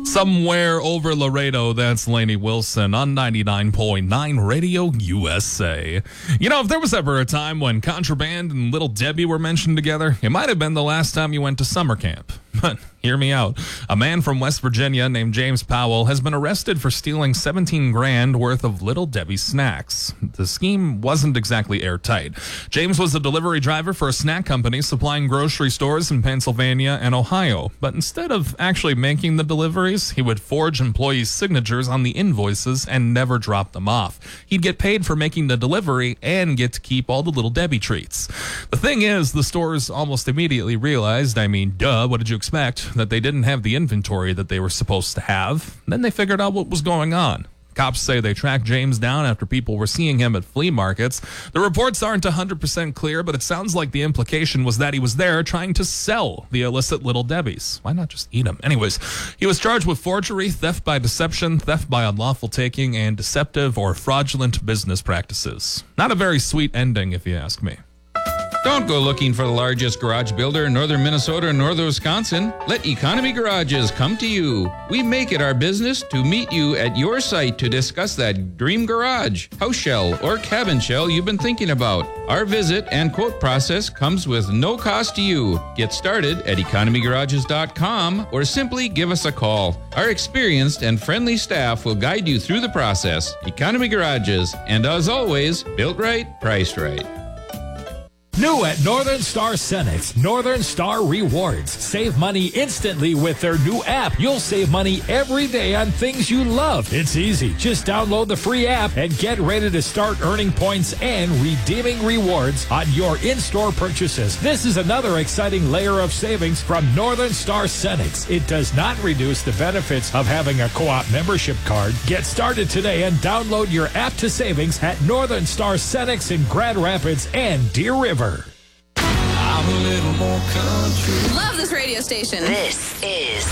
Somewhere over Laredo, that's Lainey Wilson on 99.9 Radio USA. You know, if there was ever a time when Contraband and Little Debbie were mentioned together, it might have been the last time you went to summer camp. But hear me out. A man from West Virginia named James Powell has been arrested for stealing $17,000 worth of Little Debbie snacks. The scheme wasn't exactly airtight. James was a delivery driver for a snack company supplying grocery stores in Pennsylvania and Ohio. But instead of actually making the deliveries, he would forge employees' signatures on the invoices and never drop them off. He'd get paid for making the delivery and get to keep all the Little Debbie treats. The thing is, the stores almost immediately realized, what did you expect, that they didn't have the inventory that they were supposed to have. Then they figured out what was going on. Cops say they tracked James down after people were seeing him at flea markets. The reports aren't 100% clear, but it sounds like the implication was that he was there trying to sell the illicit Little Debbies. Why not just eat them? Anyways, he was charged with forgery, theft by deception, theft by unlawful taking, and deceptive or fraudulent business practices. Not a very sweet ending, if you ask me. Don't go looking for the largest garage builder in northern Minnesota and northern Wisconsin. Let Economy Garages come to you. We make it our business to meet you at your site to discuss that dream garage, house shell, or cabin shell you've been thinking about. Our visit and quote process comes with no cost to you. Get started at economygarages.com or simply give us a call. Our experienced and friendly staff will guide you through the process. Economy Garages, and as always, built right, priced right. New at Northern Star Cenex, Northern Star Rewards. Save money instantly with their new app. You'll save money every day on things you love. It's easy. Just download the free app and get ready to start earning points and redeeming rewards on your in-store purchases. This is another exciting layer of savings from Northern Star Cenex. It does not reduce the benefits of having a co-op membership card. Get started today and download your app to savings at Northern Star Cenex in Grand Rapids and Deer River. I'm a little more country. Love this radio station. This is